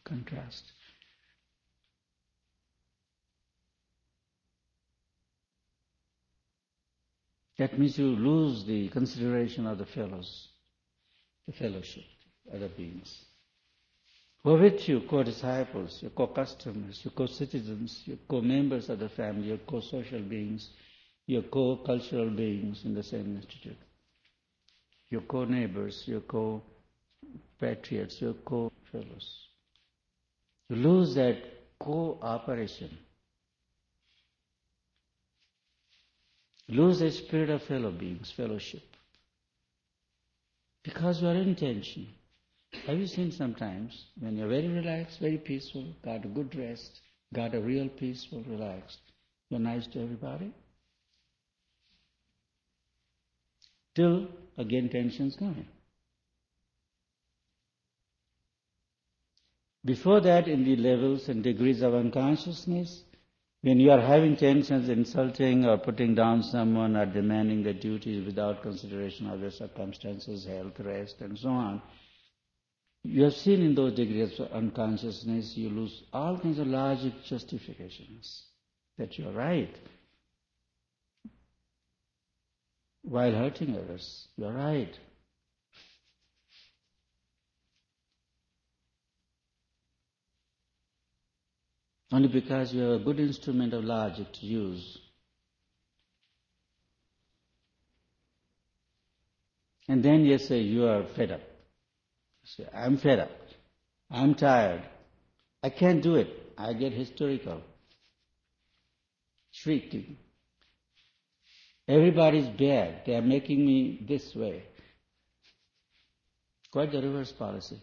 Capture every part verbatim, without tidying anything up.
contrast. That means you lose the consideration of the fellows, the fellowship, other beings. Who are with you, co-disciples, your co-customers, your co-citizens, your co-members of the family, your co-social beings, your co-cultural beings in the same institute, your co-neighbors, your co-patriots, your co-fellows. You lose that cooperation. Lose the spirit of fellow beings, fellowship. Because your intention. Have you seen sometimes when you're very relaxed, very peaceful, got a good rest, got a real peaceful, relaxed, you're nice to everybody? Till again tensions come. Before that, in the levels and degrees of unconsciousness, when you are having tensions, insulting or putting down someone or demanding the duties without consideration of their circumstances, health, rest, and so on, you have seen in those degrees of unconsciousness, you lose all kinds of logic justifications that you are right. While hurting others, you are right. Only because you have a good instrument of logic to use. And then you say, you are fed up. You say, I'm fed up. I'm tired. I can't do it. I get hysterical. Shrieking. Everybody's bad. They are making me this way. Quite the reverse policy.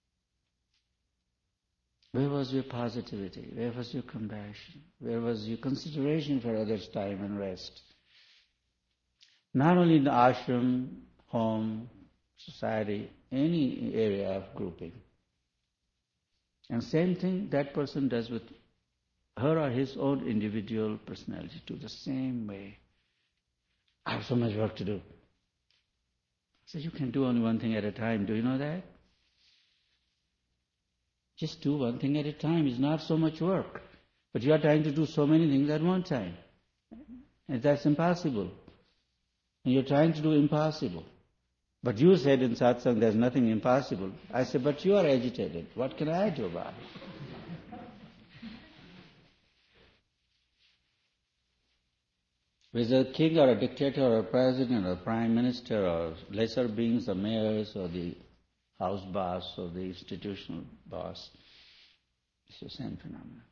Where was your positivity? Where was your compassion? Where was your consideration for others' time and rest? Not only in the ashram, home, society, any area of grouping. And same thing that person does with her or his own individual personality too, the same way. I have so much work to do. So you can do only one thing at a time. Do you know that? Just do one thing at a time. It's not so much work. But you are trying to do so many things at one time. And that's impossible. And you're trying to do impossible. But you said in satsang there's nothing impossible. I said, but you are agitated. What can I do about it? Whether a king or a dictator or a president or a prime minister or lesser beings, the mayors or the house boss or the institutional boss, it's the same phenomenon.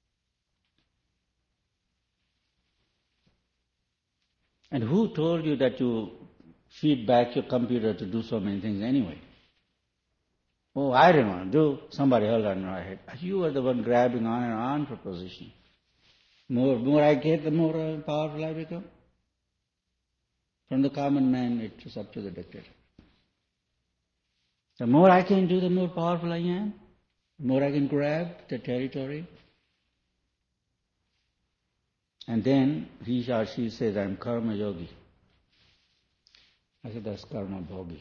And who told you that you feed back your computer to do so many things anyway? Oh, I didn't want to do, somebody held on my head. You were the one grabbing on and on for position. More, more I get, the more powerful I become. From the common man, it is up to the dictator. The more I can do, the more powerful I am. The more I can grab the territory. And then he or she says, I'm karma yogi. I said, that's karma bhogi.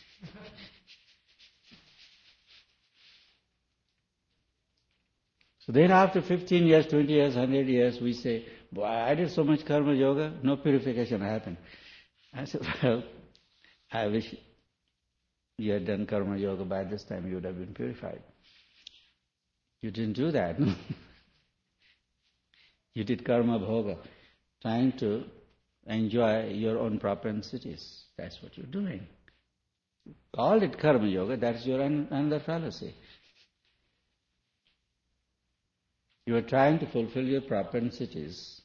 So then after fifteen years, twenty years, one hundred years, we say, boy, I did so much karma yoga, no purification happened. I said, well, I wish you had done karma yoga by this time, you would have been purified. You didn't do that. You did karma bhoga, trying to enjoy your own propensities. That's what you're doing. Called it karma yoga, that's your another fallacy. You are trying to fulfill your propensities.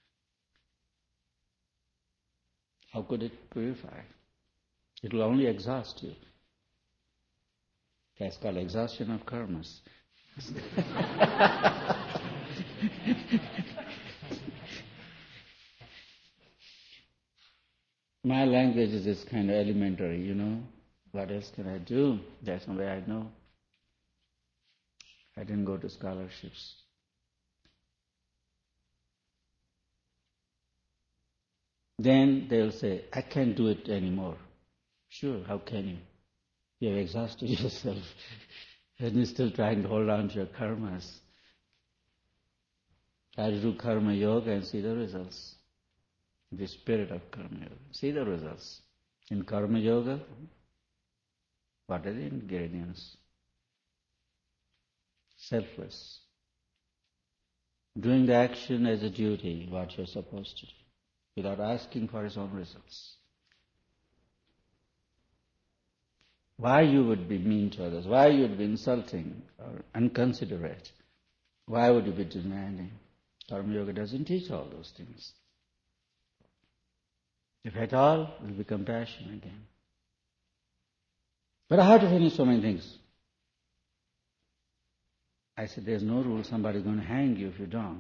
How could it purify? It will only exhaust you. That's called exhaustion of karmas. My language is this kind of elementary, you know. What else can I do? That's the way I know. I didn't go to scholarships. Then they'll say, I can't do it anymore. Sure, how can you? You have exhausted yourself. And you're still trying to hold on to your karmas. Try to do karma yoga and see the results. The spirit of karma yoga. See the results. In karma yoga, what are the ingredients? Selfless. Doing the action as a duty, what you're supposed to do, without asking for its own results. Why you would be mean to others? Why you would be insulting or inconsiderate? Why would you be demanding? Karma Yoga doesn't teach all those things. If at all, it will be compassion again. But I have to finish so many things. I said, there's no rule, somebody's going to hang you if you don't.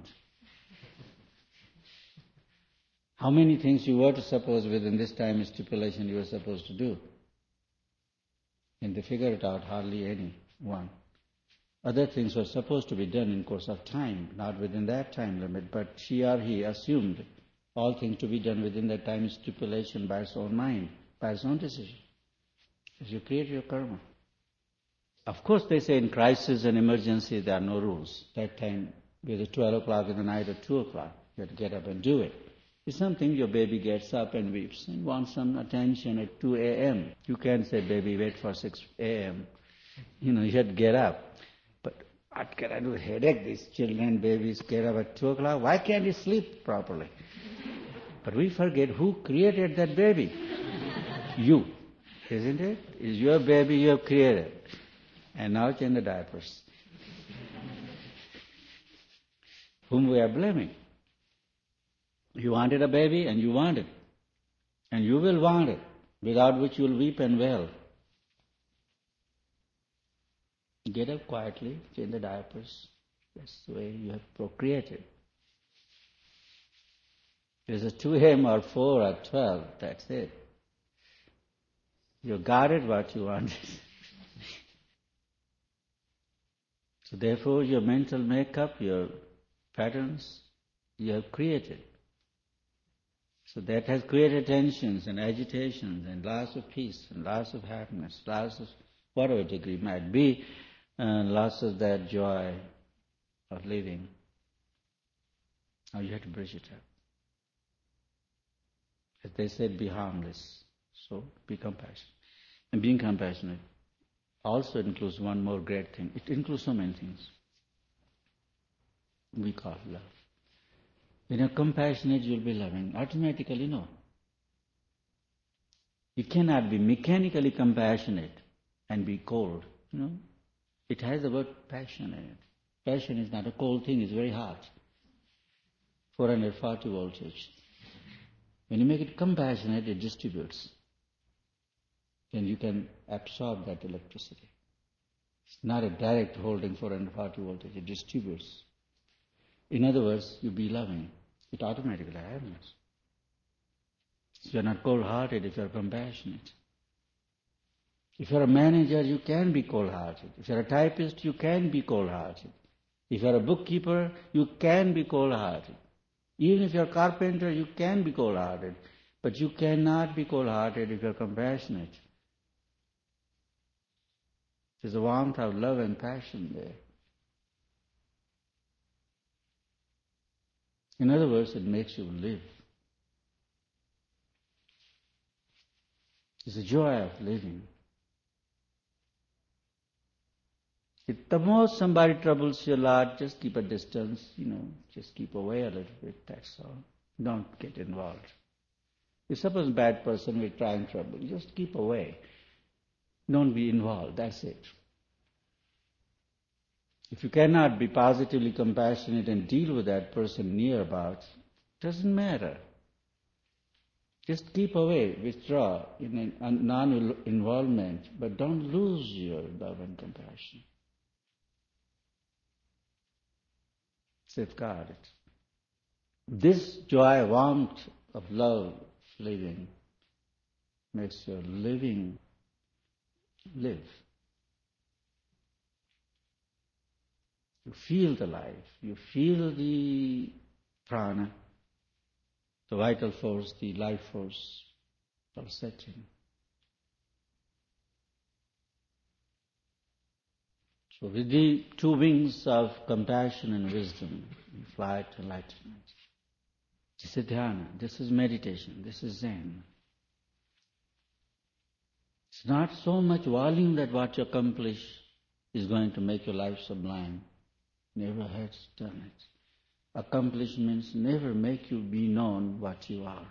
How many things you were to suppose within this time stipulation you were supposed to do? And they figure it out, hardly any one. Other things were supposed to be done in course of time, not within that time limit, but she or he assumed all things to be done within that time stipulation by its own mind, by its own decision. As you create your karma. Of course, they say in crisis and emergency there are no rules. That time, whether twelve o'clock in the night or two o'clock, you have to get up and do it. It's something your baby gets up and weeps and wants some attention at two a.m. You can't say, baby, wait for six a.m. You know, you have to get up. But what can I do? Headache, these children, babies get up at two o'clock. Why can't you sleep properly? But we forget who created that baby. You, isn't it? It's your baby you have created. And now change the diapers. Whom we are blaming. You wanted a baby and you want it. And you will want it, without which you will weep and wail. Get up quietly, change the diapers. That's the way you have procreated. If it's two a.m. or four or twelve, that's it. You got it what you wanted. So therefore your mental makeup, your patterns, you have created. So that has created tensions and agitations and loss of peace and loss of happiness, loss of whatever degree might be, and loss of that joy of living. Now you have to bridge it up. As they said, be harmless. So be compassionate. And being compassionate also includes one more great thing. It includes so many things. We call love. When you're compassionate, you'll be loving. Automatically, no. You cannot be mechanically compassionate and be cold. You know, it has the word passion in it. Passion is not a cold thing, it's very hot. four hundred forty voltage. When you make it compassionate, it distributes. Then you can absorb that electricity. It's not a direct holding four hundred forty voltage, it distributes. In other words, you be loving. It automatically happens. So you're not cold-hearted if you're compassionate. If you're a manager, you can be cold-hearted. If you're a typist, you can be cold-hearted. If you're a bookkeeper, you can be cold-hearted. Even if you're a carpenter, you can be cold-hearted. But you cannot be cold-hearted if you're compassionate. There's a warmth of love and passion there. In other words, it makes you live. It's the joy of living. If the most somebody troubles you a lot, just keep a distance, you know, just keep away a little bit, that's all. Don't get involved. If suppose a bad person will try and trouble, just keep away. Don't be involved, that's it. If you cannot be positively compassionate and deal with that person near about, doesn't matter. Just keep away, withdraw in a non-involvement, but don't lose your love and compassion. Safeguard it. This joy, warmth of love, living, makes your living live. You feel the life, you feel the prana, the vital force, the life force pulsating. So with the two wings of compassion and wisdom, flight, enlightenment. This is dhyana, this is meditation, this is Zen. It's not so much volume that what you accomplish is going to make your life sublime. Never has done it. Accomplishments never make you be known what you are.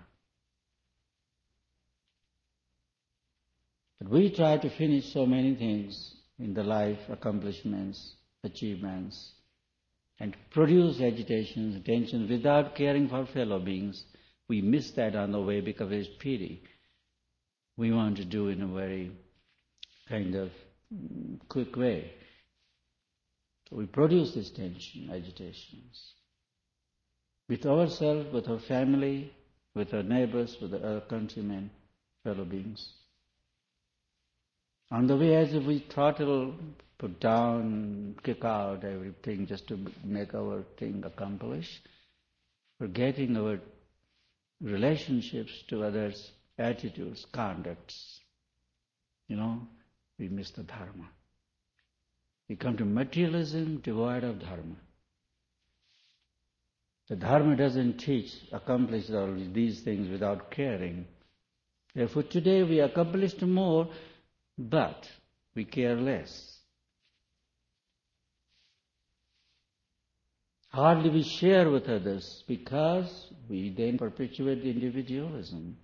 But we try to finish so many things in the life, accomplishments, achievements, and produce agitations, tensions without caring for fellow beings. We miss that on the way because it's pity. We want to do in a very kind of quick way. So we produce this tension, agitations. With ourselves, with our family, with our neighbors, with our countrymen, fellow beings. On the way, as if we throttle, put down, kick out everything just to make our thing accomplish, forgetting our relationships to others, attitudes, conducts. You know, we miss the dharma. We come to materialism devoid of dharma. The dharma doesn't teach, accomplish all these things without caring. Therefore today we accomplished more, but we care less. Hardly we share with others because we then perpetuate individualism.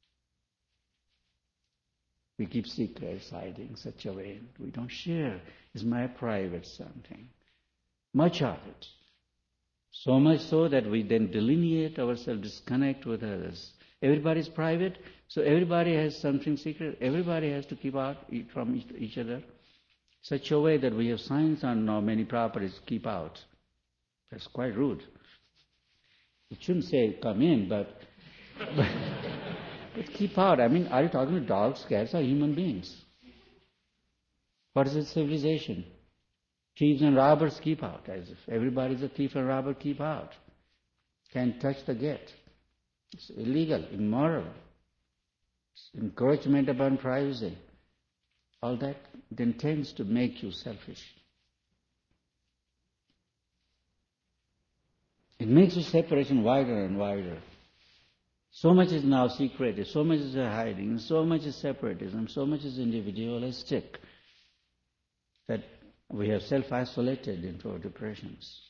We keep secrets hiding such a way. We don't share. It's my private something. Much of it. So much so that we then delineate ourselves, disconnect with others. Everybody is private, so everybody has something secret. Everybody has to keep out from each other. Such a way that we have signs on now many properties, keep out. That's quite rude. It shouldn't say come in, but, but, but keep out. I mean, are you talking to dogs, cats, or human beings? What is this civilization? Thieves and robbers keep out, as if everybody's a thief and robber, keep out. Can't touch the gate. It's illegal, immoral. It's encroachment upon privacy. All that then tends to make you selfish. It makes the separation wider and wider. So much is now secretive, so much is hiding, so much is separatism, so much is individualistic, that we have self-isolated into our depressions.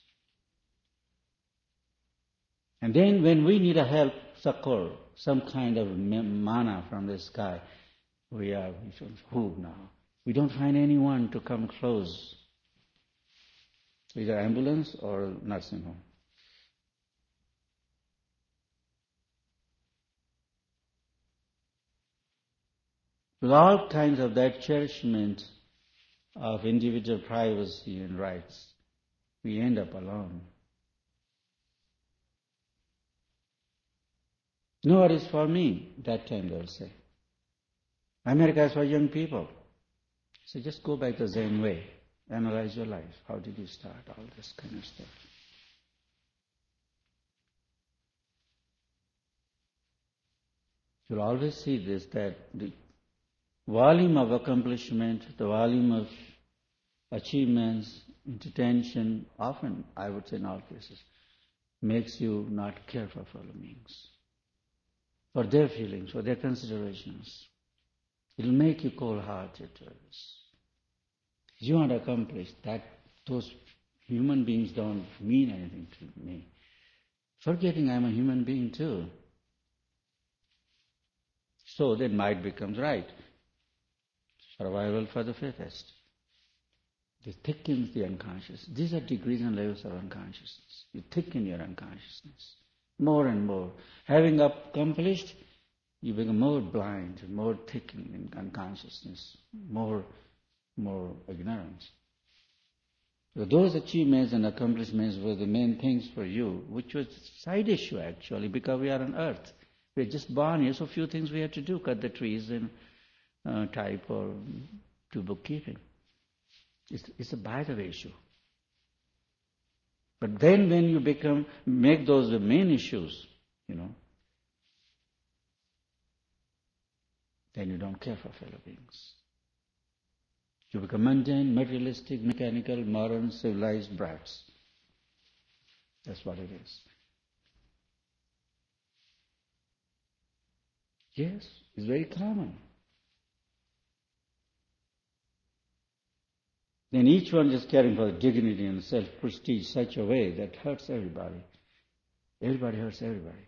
And then when we need a help, succor, some kind of manna from the sky, we are, who now? We don't find anyone to come close. Either ambulance or nursing home. With all kinds of that cherishment of individual privacy and rights, we end up alone. No, it is for me, that time they'll say. America is for young people. So just go back the Zen way. Analyze your life. How did you start? All this kind of stuff. You'll always see this, that the volume of accomplishment, the volume of achievements, intention, often, I would say in all cases, makes you not care for fellow beings, for their feelings, for their considerations. It'll make you cold-hearted to others. You want to accomplish that, those human beings don't mean anything to me. Forgetting I'm a human being too. So then might becomes right. Survival for the fittest. It thickens the unconscious. These are degrees and levels of unconsciousness. You thicken your unconsciousness more and more. Having accomplished, you become more blind, more thickened in unconsciousness, more, more ignorance. So those achievements and accomplishments were the main things for you, which was a side issue actually, because we are on earth. We are just born here, so few things we have to do, cut the trees and uh, type or do bookkeeping. It's, it's a by the way issue. But then when you become, make those the main issues, you know, then you don't care for fellow beings. You become mundane, materialistic, mechanical, modern, civilized brats. That's what it is. Yes, it's very common. Then each one is caring for dignity and self-prestige such a way that hurts everybody. Everybody hurts everybody.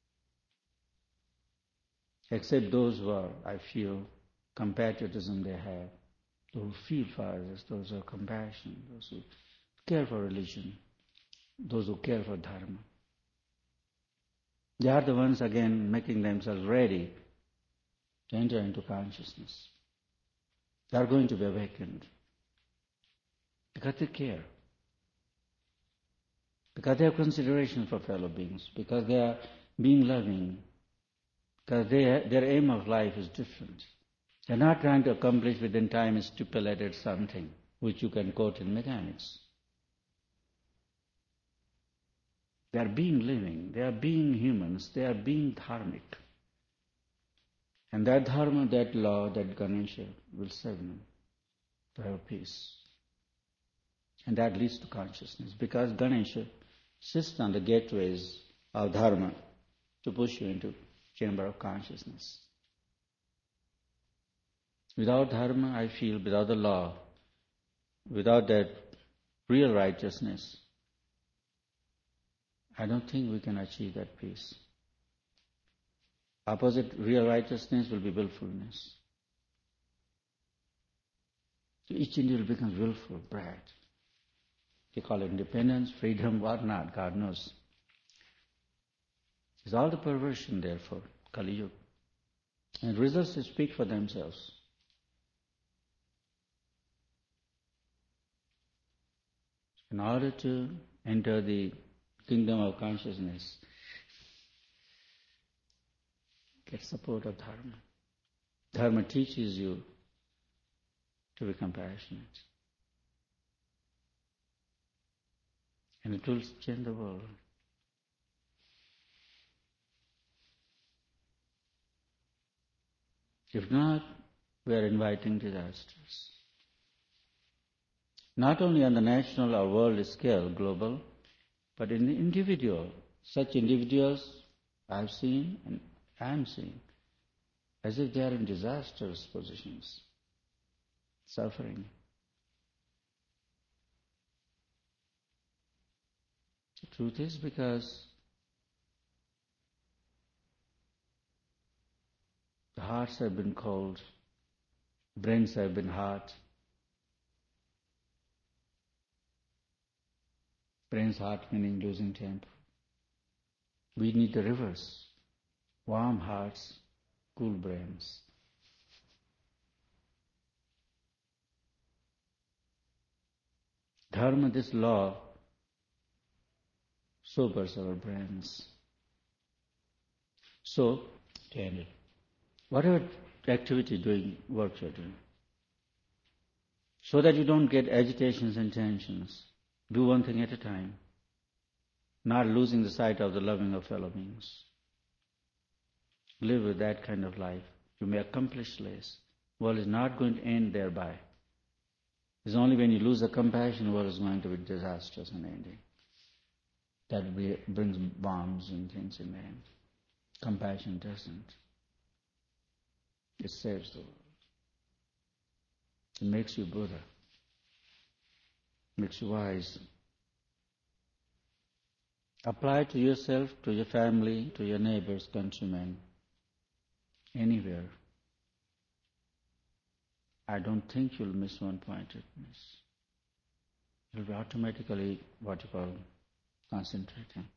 Except those who are, I feel, compatriotism they have, those who feel for others, those who have compassion, those who care for religion, those who care for dharma. They are the ones, again, making themselves ready to enter into consciousness. They are going to be awakened because they care, because they have consideration for fellow beings, because they are being loving, because they, their aim of life is different. They are not trying to accomplish within time a stipulated something, which you can quote in mechanics. They are being living, they are being humans, they are being dharmic. And that dharma, that law, that Ganesha will serve them to have peace. And that leads to consciousness, because Ganesha sits on the gateways of dharma to push you into chamber of consciousness. Without dharma, I feel, without the law, without that real righteousness, I don't think we can achieve that peace. Opposite real righteousness will be willfulness. So each individual becomes willful, brat. They call it independence, freedom, what not, God knows. It's all the perversion, therefore, Kali Yuga. And results speak for themselves. In order to enter the kingdom of consciousness, get support of dharma. Dharma teaches you to be compassionate. And it will change the world. If not, we are inviting disasters. Not only on the national or world scale, global, but in the individual. Such individuals I've seen and I'm seeing, as if they are in disastrous positions, suffering. The truth is because the hearts have been cold, brains have been hot, brains hot meaning losing temper. We need the reverse. Warm hearts, cool brains. Dharma, this law, sobers our brains. So, to end it, whatever activity doing, work you're doing, so that you don't get agitations and tensions, do one thing at a time, not losing the sight of the loving of fellow beings. Live with that kind of life. You may accomplish less. The world is not going to end thereby. It's only when you lose the compassion, the world is going to be disastrous and ending. That brings bombs and things in the end. Compassion doesn't. It saves the world. It makes you Buddha. Makes you wise. Apply to yourself, to your family, to your neighbors, countrymen, anywhere. I don't think you'll miss one pointedness. You'll be automatically what you call concentrating.